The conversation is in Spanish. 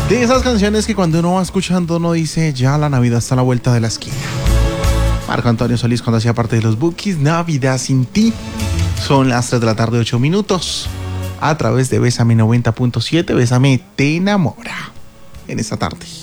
De esas canciones que cuando uno va escuchando uno dice, ya la Navidad está a la vuelta de la esquina. Marco Antonio Solís cuando hacía parte de los Bukis, Navidad sin ti. Son las 3 de la tarde, 8 minutos. A través de Bésame 90.7, Bésame te enamora. En esta tarde.